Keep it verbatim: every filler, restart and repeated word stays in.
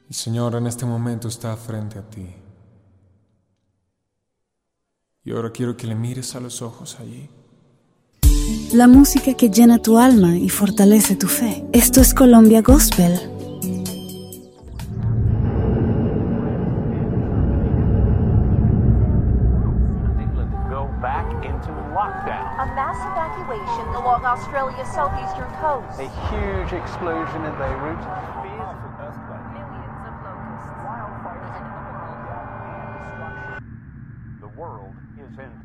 El Señor en este momento está frente a ti. Y ahora quiero que le mires a los ojos allí. La música que llena tu alma y fortalece tu fe. Esto es Colombia Gospel. A mass evacuation along Australia's southeastern coast. A huge explosion in Beirut. Millions of locusts. Wildfires in the world and destruction. The world is in